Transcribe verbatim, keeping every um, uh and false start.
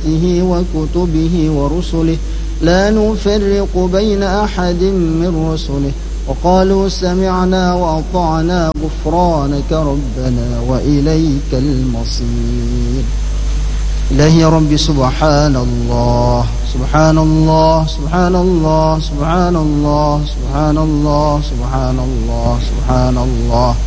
وملائكته وكتبه ورسله لا نفرق بين أحد من رسله وقالوا سمعنا وأطعنا غفرانك ربنا وإليك المصير. إلهي يا ربي سبحان الله سبحان الله سبحان الله سبحان الله سبحان الله سبحان الله سبحان الله